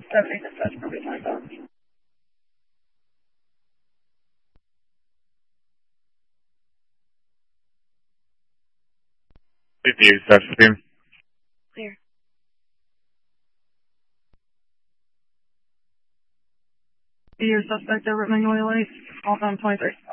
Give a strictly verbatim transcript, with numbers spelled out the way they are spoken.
seventy dispatch, probably twenty-five. fifty dispatch, team. Clear. Your suspect over at Magnolia Lake, all time twenty-three.